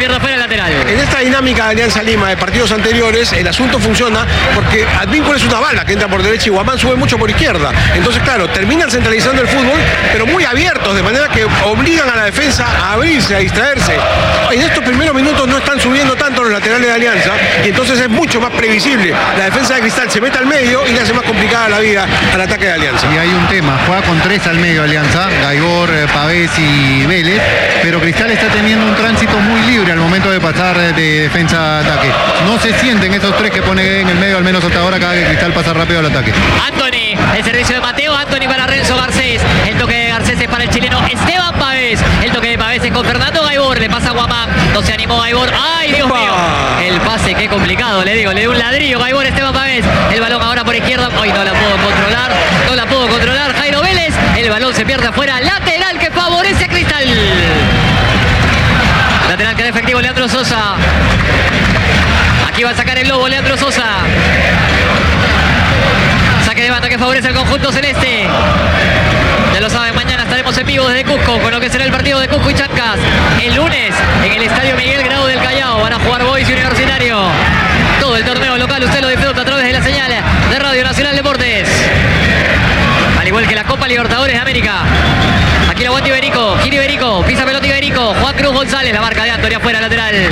pierde afuera el lateral. En esta dinámica de Alianza Lima de partidos anteriores, el asunto funciona porque Advíncula es una bala que entra por derecha y Guamán sube mucho por izquierda. Entonces, claro, terminan centralizando el fútbol, pero muy abiertos, de manera que obligan a la defensa a abrirse, a distraerse. En estos primeros minutos no están subiendo tanto los laterales de Alianza y entonces es mucho más previsible. La defensa de Cristal se mete al medio y le hace más complicada la vida al ataque de Alianza. Y hay un tema, juega con 3 al medio Alianza, Gaibor, Pavés y Vélez, pero Cristal está teniendo un tránsito muy libre al momento de pasar de defensa a ataque. No se sienten esos 3 que pone en el medio, al menos hasta ahora, cada que Cristal pasa rápido al ataque. Anthony, el servicio de Mateo, Anthony para Renzo Garcés, el toque de Garcés es para el chileno Esteban Pavés, el toque de Pavés es con Fernando Gaibor, le pasa a Guamán, no se animó Gaibor, ¡ay, Dios mío! El pase, qué complicado, le digo, le dio un ladrillo Gaibor, Esteban Pavés, el balón ahora por izquierda, hoy no la puedo controlar, Jairo Vélez, el balón se pierde afuera, lateral que favorece a Cristal. Lateral que da efectivo Leandro Sosa. Aquí va a sacar el lobo Leandro Sosa. Saque de banda que favorece al conjunto celeste. Ya lo saben, mañana estaremos en vivo desde Cusco con lo que será el partido de Cusco y Chancas. El lunes en el Estadio Miguel Grau del Callao van a jugar Boys y Universitario. Todo el torneo local usted lo disfruta a través de la señal de Radio Nacional Deportes. Al igual que la Copa Libertadores de América. Aquí la aguanta Iberico, gira Iberico, pisa pelota Iberico, Juan Cruz González, la marca de Antonio afuera, lateral.